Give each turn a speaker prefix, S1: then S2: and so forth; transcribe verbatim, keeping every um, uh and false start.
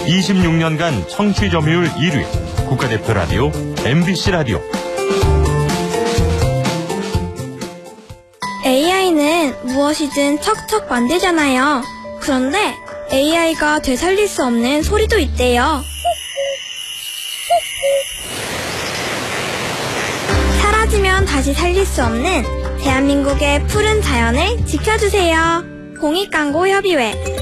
S1: 이십육 년간 청취 점유율 일 위 국가대표 라디오 엠비씨 라디오.
S2: 에이아이는 무엇이든 척척 만들잖아요. 그런데 에이아이가 되살릴 수 없는 소리도 있대요. 사라지면 다시 살릴 수 없는 대한민국의 푸른 자연을 지켜주세요. 공익광고협의회